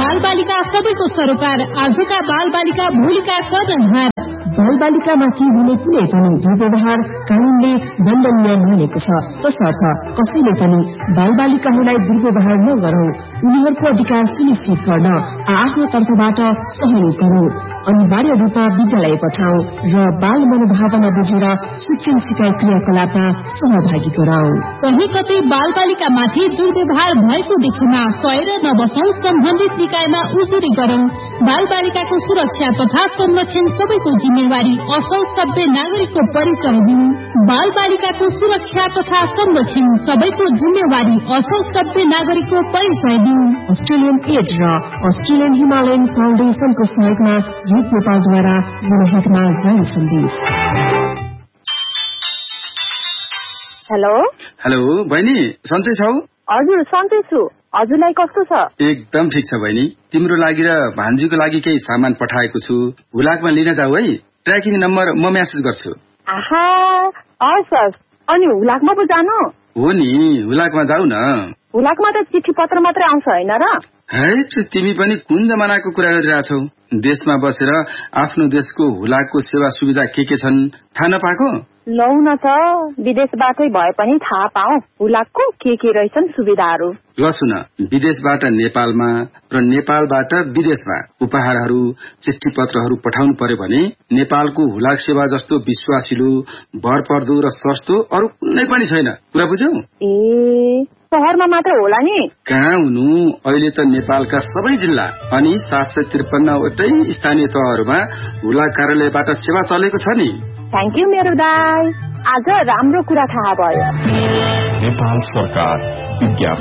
बालबालिका सबैको सरोकार, आजका बालबालिका भोलिका कर्णधार। बालबालिकामाथि हुने कुनै पनि दुर्व्यवहार कानूनले दण्डनीय मानेको छ। तसर्थ कसैले पनि बालबालिकाहरूलाई दुर्व्यवहार नगरौं। उनीहरूको अधिकार सुनिश्चित गर्न आफ्नो तर्फबाट सहयोग गरौं। अनिवार्य रूपमा विद्यालय पठाऊ र बाल मनोभावना बुझेर शिक्षण सिकाइ क्रियाकलापमा सहभागी गराऊ। कहीँ कतै बालबालिकामाथि दुर्व्यवहार भएको देखेमा सहेर नबसौं, सम्बन्धित निकायमा उजुरी गरौं। बालबालिकाको सुरक्षा तथा संरक्षण सबैको जिम्मेवारी, असल सभ्य नागरिकको परिचय दिनु। बालबालिकाको सुरक्षा तथा संरक्षण सबैको जिम्मेवारी, असल सभ्य नागरिकको परिचय दिनु। अस्ट्रेलियन एड र अस्ट्रेलियन हिमालयन फाउन्डेशनको सहयोगमा युथ नेपालद्वारा जनहितमा जारी सन्देश। हेलो बहिनी, सन्चै छौ? हजुर सन्चै छु। हजुरलाई कस्तो छ? एकदम ठिक छ बहिनी। तिम्रो लागि र भान्जीको लागि केही सामान पठाएको छु, हुलाकमा लिन जाऊ है। ट्र्याकिङ नम्बर म मेसेज गर्छु। आहा, हस्। अनि हुलाकमा पो जानु? हो नि, हुलाकमा जाऊ न। हुलाकमा त चिठी पत्र मात्रै आउँछ होइन र? है, तिमी पनि कुन जमानाको कुरा गरिरहेछौ? देशमा बसेर आफ्नो देशको हुलाकको सेवा सुविधा के छन् थाहा नपाएको? लौ न त, विदेशबाटै भए पनि थाहा पाऊ हुलाकको के रहेछन् सुविधाहरू। ल सुन, विदेशबाट नेपालमा र नेपालबाट विदेशमा उपहारहरू, चिठी पत्रहरू पठाउनु पर्यो भने नेपालको हुलाक सेवा जस्तो विश्वासिलो, भरपर्दो र सस्तो अरू कुनै पनि छैन। कुरा बुझ्यौ? ए, शहरमा मात्र होला नि? कहाँ हुनु, अहिले त नेपालका सबै जिल्ला अनि 753 वटै स्थानीय तहहरूमा हुलाक कार्यालयबाट सेवा चलेको छ नि। थ्याङ्क यू मेरो दाइ, आज राम्रो कुरा थाहा भयो। नेपाल सरकार